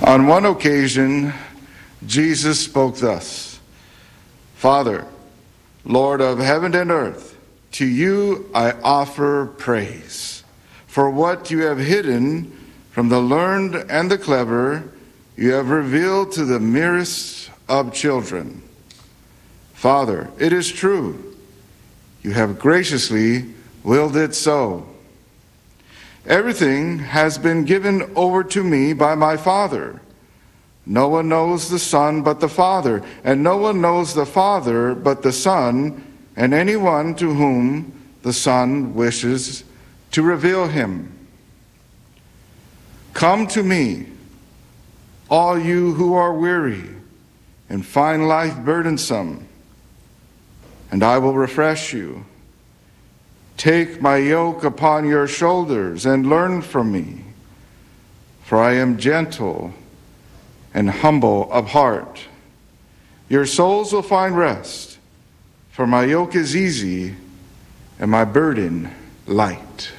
On one occasion, Jesus spoke thus, "Father, Lord of heaven and earth, to you I offer praise. For what you have hidden from the learned and the clever, you have revealed to the merest of children. Father, it is true. You have graciously willed it so. Everything has been given over to me by my Father. No one knows the Son but the Father, and no one knows the Father but the Son, and anyone to whom the Son wishes to reveal him. Come to me, all you who are weary and find life burdensome, and I will refresh you. Take my yoke upon your shoulders and learn from me, for I am gentle and humble of heart. Your souls will find rest, for my yoke is easy and my burden light."